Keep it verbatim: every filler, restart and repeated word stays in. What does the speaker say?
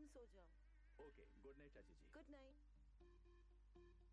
तुम सो जाओ. ओके, good night चाची जी. Good night.